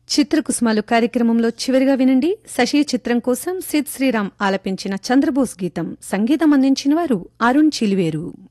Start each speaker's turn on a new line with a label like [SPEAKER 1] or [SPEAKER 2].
[SPEAKER 1] చిత్రకుసుమాలు కార్యక్రమంలో చివరిగా వినండి శశి చిత్రం కోసం సిద్ శ్రీరామ్ ఆలపించిన చంద్రబోస్ గీతం. సంగీతం అందించిన వారు అరుణ్ చిలివేరు.